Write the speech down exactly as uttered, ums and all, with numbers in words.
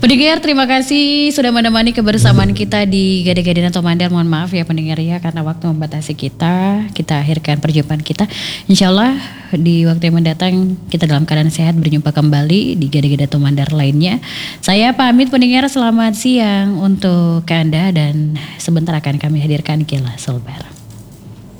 Pendengar, terima kasih sudah menemani kebersamaan kita di Gade-Gade atau Mandar. Mohon maaf ya pendengar ya, karena waktu membatasi kita. Kita akhirkan perjumpaan kita. Insya Allah di waktu yang mendatang kita dalam keadaan sehat berjumpa kembali di Gade-Gade atau Mandar lainnya. Saya pamit pendengar, selamat siang untuk Anda dan sebentar akan kami hadirkan Kilas Selbar.